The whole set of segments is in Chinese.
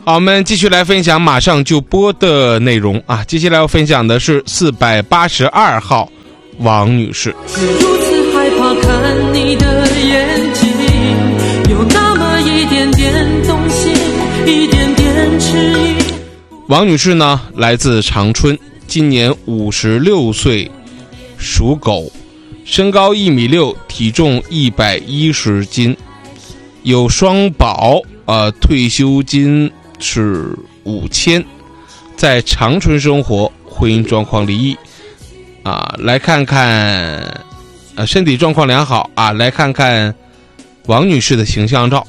好，我们继续来分享马上就播的内容啊。接下来要分享的是482号王女士。 是如此害怕看你的眼睛，有那么一点点动心，一点点迟疑。 王女士呢，来自长春，今年56岁，属狗，身高1.6米，体重110斤，有双保，退休金是5000，在长春生活，婚姻状况离异来看看身体状况良好来看看王女士的形象照。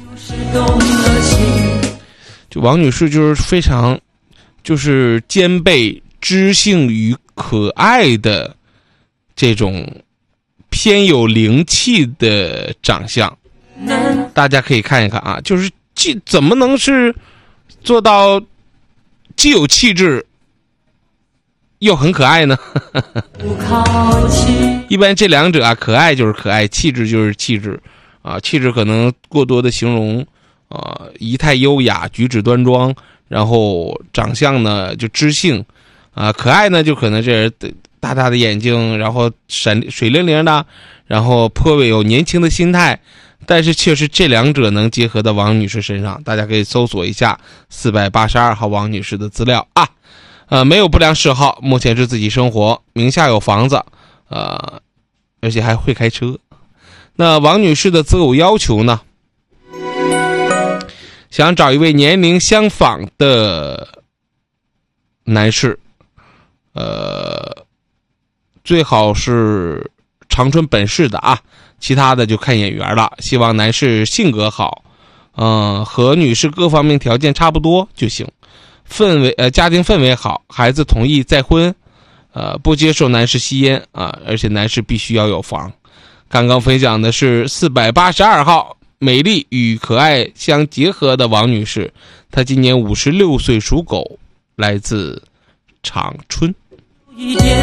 就王女士就是非常就是兼备知性与可爱的这种偏有灵气的长相，大家可以看一看啊，就是怎么能是做到既有气质又很可爱呢？一般这两者可爱就是可爱，气质就是气质气质可能过多的形容仪态优雅，举止端庄，然后长相呢就知性可爱呢就可能这人大大的眼睛，然后水灵灵的，然后颇为有年轻的心态，但是却是这两者能结合到王女士身上。大家可以搜索一下482号王女士的资料没有不良嗜好，目前是自己生活，名下有房子而且还会开车。那王女士的择偶要求呢，想找一位年龄相仿的男士，最好是长春本市的其他的就看眼缘了。希望男士性格好，和女士各方面条件差不多就行。家庭氛围好，孩子同意再婚，不接受男士吸烟而且男士必须要有房。刚刚分享的是482号美丽与可爱相结合的王女士，她今年56岁，属狗，来自长春。 一点